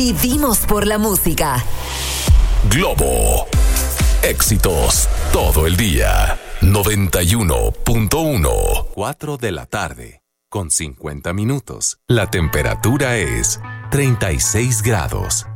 Vivimos por la música. Globo. Éxitos todo el día. 91.1. 4 de la tarde, con 50 minutos. La temperatura es 36 grados.